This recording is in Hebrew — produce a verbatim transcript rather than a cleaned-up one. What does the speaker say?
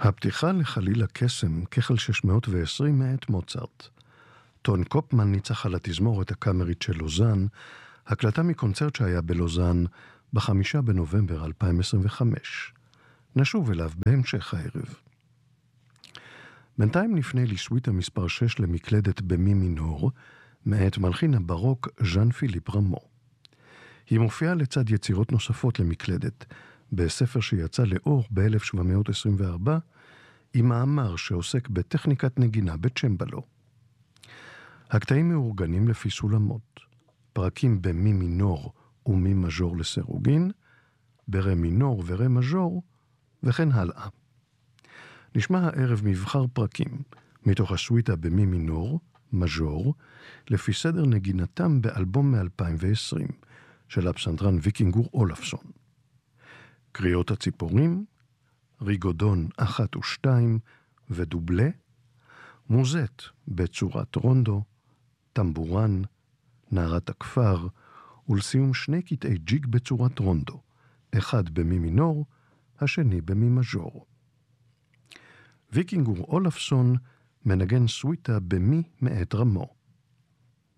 הפתיחה לחליל הקסם, כחל שש מאות ועשרים מאת מוצרט. טון קופמן ניצח על התזמורת הקאמרית של לוזאן, הקלטה מקונצרט שהיה בלוזאן בחמישה בנובמבר אלפיים עשרים וחמש. נשוב אליו בהמשך הערב. בינתיים נפנה לסוויטה מספר שש למקלדת במי מינור, מאת מלחין הברוק ז'אן פיליפ רמו. היא מופיעה לצד יצירות נוספות למקלדת, בספר שיצא לאור ב-אלף שבע מאות עשרים וארבע, עם מאמר שעוסק בטכניקת נגינה בצ'מבלו. הקטעים מאורגנים לפי סולמות, פרקים במי מינור ומי מז'ור לסירוגין, ברה מינור ורה מז'ור, וכן הלאה. נשמע הערב מבחר פרקים מתוך הסוויטה במי מינור, מז'ור, לפי סדר נגינתם באלבום מ-אלפיים ועשרים של הפסנתרן ויקינגור אולפסון. קריאות הציפורים, ריגודון אחת ושתיים ודובלה, מוזט בצורת רונדו, טמבורן, נערת הכפר, ולסיום שני קטעי ג'יג בצורת רונדו, אחד במי מינור, השני במי מז'ור. ויקינגור אולפסון מנגן סוויטה במי מאת רמו.